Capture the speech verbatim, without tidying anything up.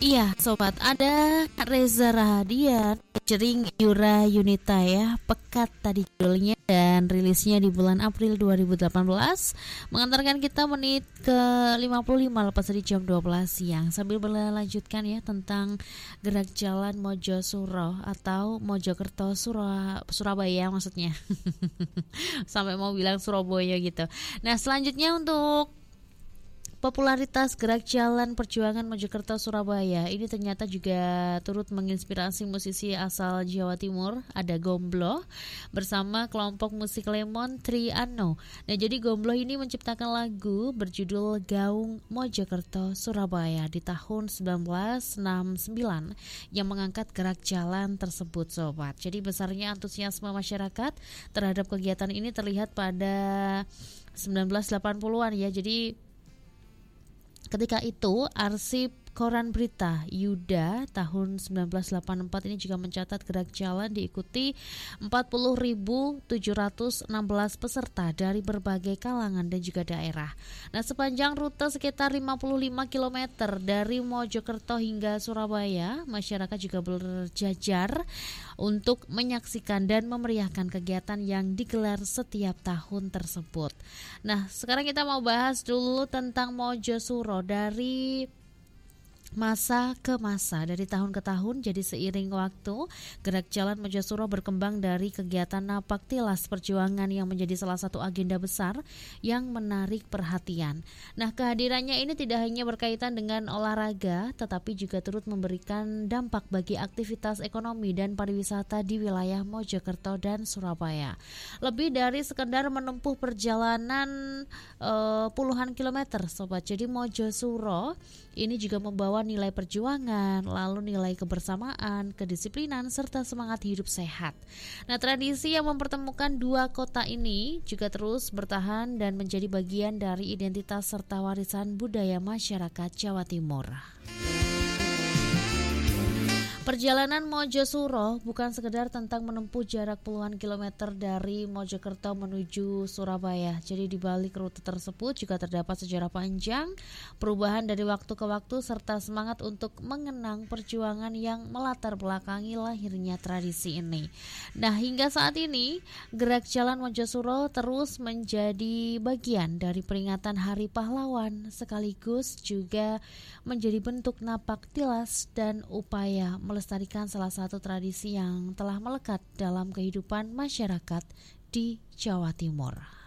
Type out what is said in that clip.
Iya, sobat, ada Reza Rahadian featuring Yura Yunita ya. Pekat tadi judulnya dan rilisnya di bulan April dua ribu delapan belas. Mengantarkan kita menit ke lima puluh lima lepas dari jam dua belas siang. Sambil berlanjutkan ya tentang gerak jalan Mojosuro atau Mojokerto Sura, Surabaya maksudnya. Sampai mau bilang Surabaya gitu. Nah, selanjutnya untuk popularitas gerak jalan perjuangan Mojokerto Surabaya ini ternyata juga turut menginspirasi musisi asal Jawa Timur. Ada Gombloh bersama kelompok musik Lemon Triano. Nah, jadi Gombloh ini menciptakan lagu berjudul Gaung Mojokerto Surabaya di tahun seribu sembilan ratus enam puluh sembilan yang mengangkat gerak jalan tersebut, sobat. Jadi besarnya antusiasme masyarakat terhadap kegiatan ini terlihat pada sembilan belas delapan puluhan ya. Jadi ketika itu, arsip koran berita Yuda tahun sembilan belas delapan puluh empat ini juga mencatat gerak jalan diikuti empat puluh ribu tujuh ratus enam belas peserta dari berbagai kalangan dan juga daerah. Nah, sepanjang rute sekitar lima puluh lima kilometer dari Mojokerto hingga Surabaya, masyarakat juga berjajar untuk menyaksikan dan memeriahkan kegiatan yang digelar setiap tahun tersebut. Nah, sekarang kita mau bahas dulu tentang Mojosuro dari masa ke masa, dari tahun ke tahun. Jadi seiring waktu, gerak jalan Mojosuro berkembang dari kegiatan napak tilas perjuangan yang menjadi salah satu agenda besar yang menarik perhatian. Nah, kehadirannya ini tidak hanya berkaitan dengan olahraga, tetapi juga turut memberikan dampak bagi aktivitas ekonomi dan pariwisata di wilayah Mojokerto dan Surabaya. Lebih dari sekedar menempuh perjalanan uh, puluhan kilometer, sobat. Jadi Mojosuro ini juga membawa nilai perjuangan, lalu nilai kebersamaan, kedisiplinan, serta semangat hidup sehat. Nah, tradisi yang mempertemukan dua kota ini juga terus bertahan dan menjadi bagian dari identitas serta warisan budaya masyarakat Jawa Timur. Perjalanan Mojosuro bukan sekedar tentang menempuh jarak puluhan kilometer dari Mojokerto menuju Surabaya. Jadi di balik rute tersebut juga terdapat sejarah panjang, perubahan dari waktu ke waktu, serta semangat untuk mengenang perjuangan yang melatar belakangi lahirnya tradisi ini. Nah, hingga saat ini gerak jalan Mojosuro terus menjadi bagian dari peringatan Hari Pahlawan, sekaligus juga menjadi bentuk napak tilas dan upaya melestarikan salah satu tradisi yang telah melekat dalam kehidupan masyarakat di Jawa Timur.